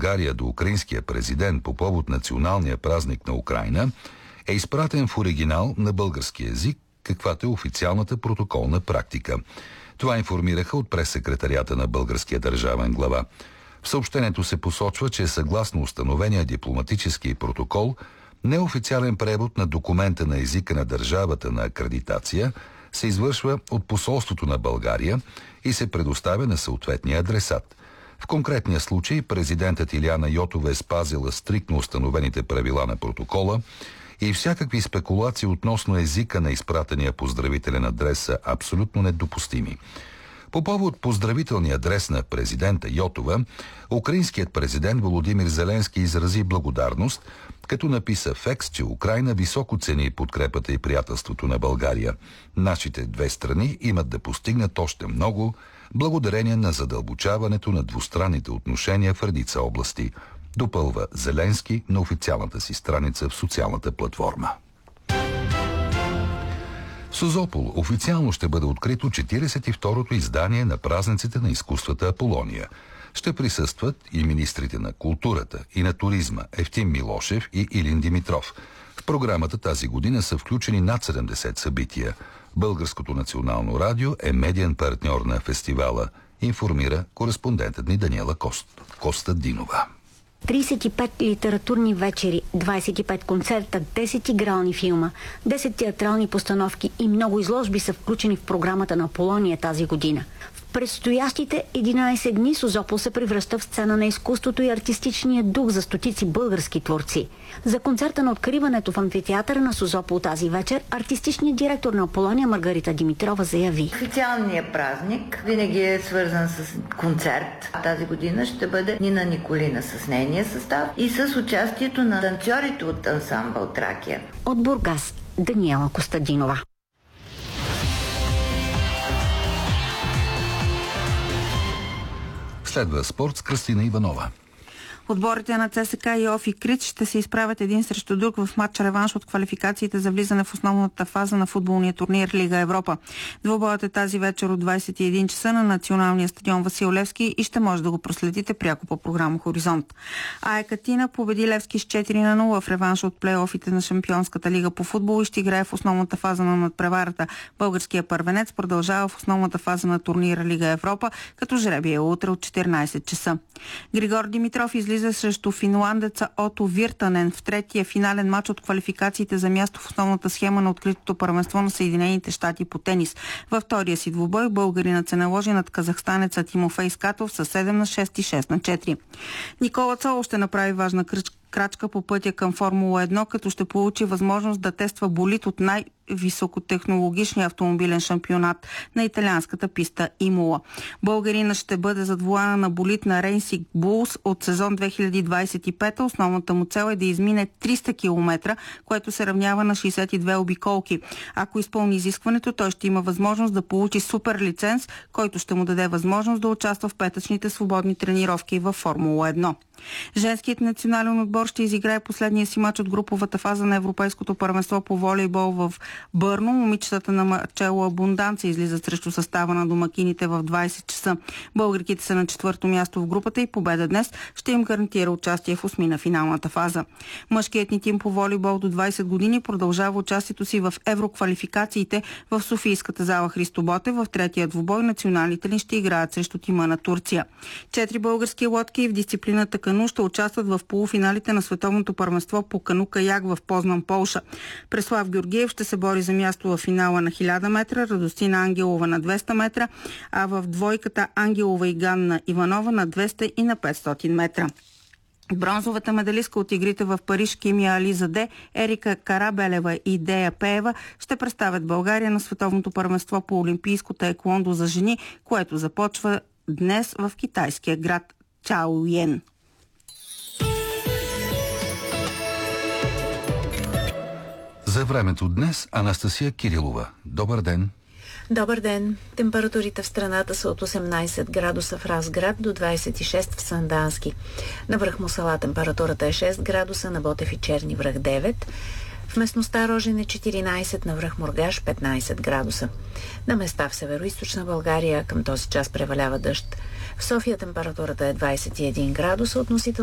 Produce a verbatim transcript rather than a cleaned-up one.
България до украинския президент по повод националния празник на Украйна е изпратен в оригинал на български език, каквато е официалната протоколна практика. Това информираха от прес-секретарията на българския държавен глава. В съобщението се посочва, че съгласно установения дипломатически протокол, неофициален превод на документа на езика на държавата на акредитация се извършва от посолството на България и се предоставя на съответния адресат. В конкретния случай президентът Илияна Йотова е спазила стриктно установените правила на протокола и всякакви спекулации относно езика на изпратения поздравителен адрес са абсолютно недопустими. По повод поздравителния адрес на президента Йотова, украинският президент Володимир Зеленски изрази благодарност, като написа в екс, че Украйна високо цени подкрепата и приятелството на България. Нашите две страни имат да постигнат още много, благодарение на задълбочаването на двустранните отношения в редица области, допълва Зеленски на официалната си страница в социалната платформа. В Созопол официално ще бъде открито четиридесет и второто издание на празниците на изкуствата Аполония. Ще присъстват и министрите на културата и на туризма Евтим Милошев и Илин Димитров. В програмата тази година са включени над седемдесет събития. Българското национално радио е медиен партньор на фестивала, информира кореспондентът ни Даниела Кост, Костадинова. тридесет и пет литературни вечери, двадесет и пет концерта, десет игрални филма, десет театрални постановки и много изложби са включени в програмата на Аполония тази година. В предстоящите единадесет дни Созопол се превръща в сцена на изкуството и артистичния дух за стотици български творци. За концерта на откриването в амфитеатъра на Созопол тази вечер артистичният директор на Аполония Маргарита Димитрова заяви: официалният празник винаги е свързан с концерт. Тази година ще бъде Нина Николина с нейния състав и с участието на танцорите от ансамбъл Тракия. От Бургас, Даниела Костадинова. Следва спорт с Кръстина Иванова. Отборите на ЦСКА и ОФИ Крит ще се изправят един срещу друг в матч реванш от квалификациите за влизане в основната фаза на футболния турнир Лига Европа. Двубоят е тази вечер от двадесет и един часа на националния стадион Васил Левски и ще може да го проследите пряко по програма Хоризонт. АЕК Атина победи Левски с четири на нула в реванш от плейофите на Шампионската лига по футбол и ще играе в основната фаза на надпреварата. Българският първенец продължава в основната фаза на турнира Лига Европа, като жребие е утре от четиринадесет часа. Григор Димитров излиза срещу финландеца Ото Виртанен в третия финален матч от квалификациите за място в основната схема на откритото първенство на Съединените щати по тенис. Във втория си двубой българинът се наложи над казахстанеца Тимофей Скатов с седем на шест и шест на четири. Никола Цоло ще направи важна кръчка крачка по пътя към Формула едно, като ще получи възможност да тества болид от най-високотехнологичния автомобилен шампионат на италианската писта Имола. Българина ще бъде зад волана на болид на Racing Bulls от сезон две хиляди двадесет и пета. Основната му цел е да измине триста километра, което се равнява на шейсет и две обиколки. Ако изпълни изискването, той ще има възможност да получи супер лиценз, който ще му даде възможност да участва в петъчните свободни тренировки във Формула едно. Женският национален отбор ще изиграе последния си мач от груповата фаза на Европейското първенство по волейбол в Бърно. Момичетата на Марчело Абунданца излизат срещу състава на домакините в двадесет часа. Българките са на четвърто място в групата и победа днес ще им гарантира участие в осми на финалната фаза. Мъжкият ни тим по волейбол до двадесет години продължава участието си в евроквалификациите в Софийската зала Христо Ботев. В третия двубой националите ни ще играят срещу тима на Турция. Четири български лодки в дисциплината кану ще участват в полуфиналите на световното първенство по кану-каяк в Познан, Полша. Преслав Георгиев ще се бори за място в финала на хиляда метра, Радостина Ангелова на двеста метра, а в двойката Ангелова и Ганна Иванова на двеста и на петстотин метра. Бронзовата медалистка от игрите в Париж Кимия Ализаде, Ерика Карабелева и Дея Пеева ще представят България на световното първенство по олимпийско таеквондо за жени, което започва днес в китайския град Чаоюен. За времето днес Анастасия Кирилова. Добър ден! Добър ден! Температурите в страната са от осемнадесет градуса в Разград до двадесет и шест в Сандански. На връх Мусала температурата е шест градуса, на Ботев и Черни връх девет. В местността Рожен е четиринадесет, на връх Мургаш петнадесет градуса. На места в североизточна България към този час превалява дъжд. В София температурата е двадесет и един градуса, относително